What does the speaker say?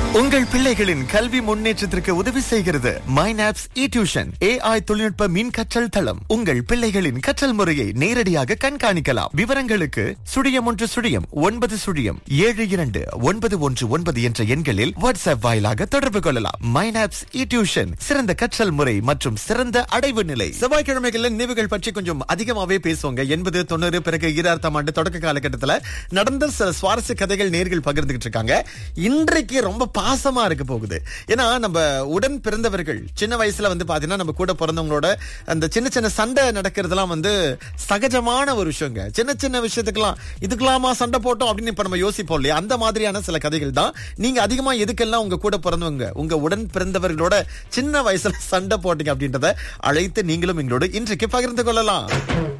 உங்கள் பிள்ளைகளின் கல்வி முன்னேற்றத்திற்கு உதவி செய்கிறது மைனாப்ஸ் டியூஷன். AI தொழில்நுட்ப மின் கற்றல் தளம். உங்கள் பிள்ளைகளின் கற்றல் முறையை நேரடியாக கண்காணிக்கலாம். விவரங்களுக்கு *100*72919 என்ற எண்களில் வாட்ஸ்அப் வாயிலாக தொடர்பு கொள்ளலாம். மைனாப்ஸ் டியூஷன், சிறந்த கற்றல் முறை மற்றும் சிறந்த அடைவு நிலை. செவ்வாய்க்கிழமைகளில் நினைவுகள் பற்றி கொஞ்சம் அதிகமாவே பேசுவாங்க. 80, 90 பிறகு 2000ஆம் ஆண்டு தொடக்க காலகட்டத்தில் நடந்த சில சுவாரஸ்ய கதைகள் நேர்கள் பகிர்ந்துகிட்டு இருக்காங்க. இன்றைக்கு ரொம்ப பாசமா இருக்க போகுது. ஏன்னா நம்ம உடன் பிறந்தவர்கள் சின்ன வயசுல பாத்தீங்கன்னா நம்ம கூட பிறந்தவங்களோட அந்த சின்ன சின்ன சண்டை நடக்கிறதுலாம் சகஜமான ஒரு விஷயங்க. சின்ன சின்ன விஷயத்துக்கெல்லாம் இதுக்கெல்லாமா சண்டை போட்டோம் அப்படின்னு இப்ப நம்ம யோசிப்போம் இல்லையா? அந்த மாதிரியான சில கதைகள் தான். நீங்க அதிகமா எதுக்கெல்லாம் உங்க கூட பிறந்தவங்க, உங்க உடன் பிறந்தவர்களோட சின்ன வயசுல சண்டை போட்டீங்க அப்படின்றத அழைத்து நீங்களும் எங்களோட இன்றைக்கு பகிர்ந்து கொள்ளலாம்.